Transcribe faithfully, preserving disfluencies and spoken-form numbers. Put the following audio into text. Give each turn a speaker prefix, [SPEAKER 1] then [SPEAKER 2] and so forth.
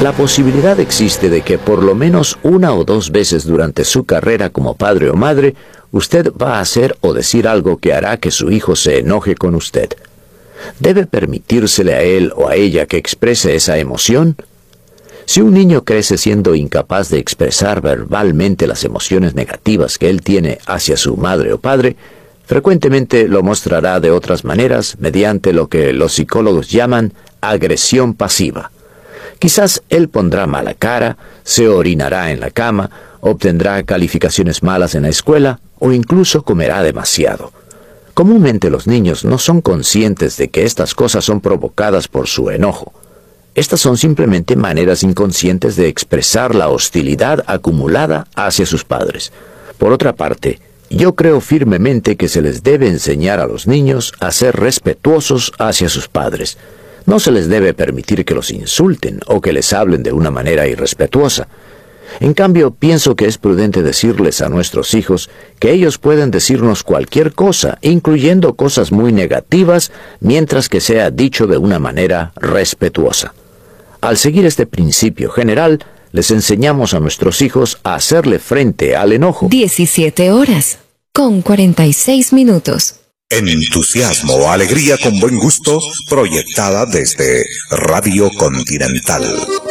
[SPEAKER 1] La posibilidad existe de que por lo menos una o dos veces durante su carrera como padre o madre, usted va a hacer o decir algo que hará que su hijo se enoje con usted. ¿Debe permitírsele a él o a ella que exprese esa emoción? Si un niño crece siendo incapaz de expresar verbalmente las emociones negativas que él tiene hacia su madre o padre, frecuentemente lo mostrará de otras maneras mediante lo que los psicólogos llaman agresión pasiva. Quizás él pondrá mala cara, se orinará en la cama, obtendrá calificaciones malas en la escuela o incluso comerá demasiado. Comúnmente los niños no son conscientes de que estas cosas son provocadas por su enojo. Estas son simplemente maneras inconscientes de expresar la hostilidad acumulada hacia sus padres. Por otra parte, yo creo firmemente que se les debe enseñar a los niños a ser respetuosos hacia sus padres. No se les debe permitir que los insulten o que les hablen de una manera irrespetuosa. En cambio, pienso que es prudente decirles a nuestros hijos que ellos pueden decirnos cualquier cosa, incluyendo cosas muy negativas, mientras que sea dicho de una manera respetuosa. Al seguir este principio general, les enseñamos a nuestros hijos a hacerle frente al enojo.
[SPEAKER 2] diecisiete horas, con cuarenta y seis minutos.
[SPEAKER 3] Entusiasmo, alegría con buen gusto, proyectada desde Radio Continental.